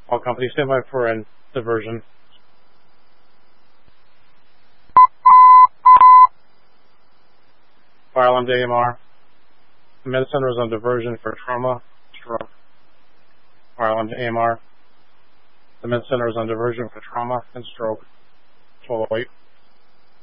All companies stand by for a diversion. Fire alarm to AMR. The Med Center is on diversion for trauma, stroke. Fire alarm to AMR. The Med Center is on diversion for trauma and stroke. 1208.